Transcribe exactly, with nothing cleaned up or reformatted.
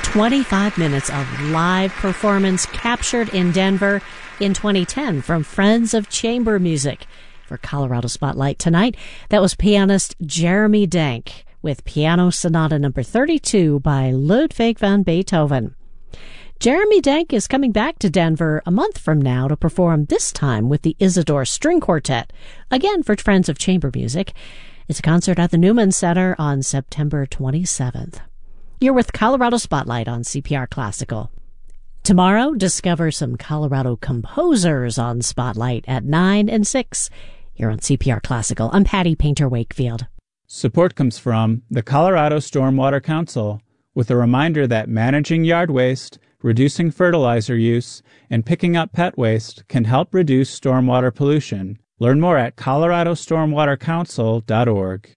twenty-five minutes of live performance captured in Denver in twenty ten from Friends of Chamber Music. For Colorado Spotlight tonight, that was pianist Jeremy Denk with Piano Sonata number thirty-two by Ludwig van Beethoven. Jeremy Denk is coming back to Denver a month from now to perform, this time with the Isidore String Quartet, again for Friends of Chamber Music. It's a concert at the Newman Center on September twenty-seventh. You're with Colorado Spotlight on C P R Classical. Tomorrow, discover some Colorado composers on Spotlight at nine and six. Here on C P R Classical, I'm Patty Painter-Wakefield. Support comes from the Colorado Stormwater Council, with a reminder that managing yard waste, reducing fertilizer use, and picking up pet waste can help reduce stormwater pollution. Learn more at colorado stormwater council dot org.